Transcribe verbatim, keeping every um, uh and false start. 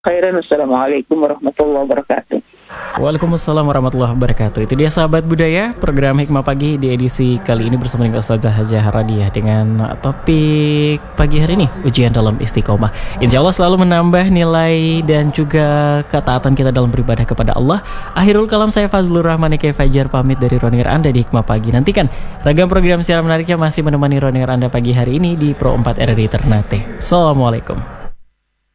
Khairan. Assalamualaikum warahmatullahi wabarakatuh. Waalaikumsalam warahmatullahi wabarakatuh. Itu dia sahabat budaya, program Hikmah Pagi di edisi kali ini bersama dengan Ustazah Hajah Radiah dengan topik pagi hari ini, ujian dalam istiqomah. Insya Allah selalu menambah nilai dan juga ketaatan kita dalam beribadah kepada Allah. Akhirul kalam, saya Fazlur Rahman Eke Fajar pamit dari Ronier Anda di Hikmah Pagi. Nantikan ragam program siaran menariknya masih menemani Ronier Anda pagi hari ini di Pro empat R R I Ternate. Assalamualaikum.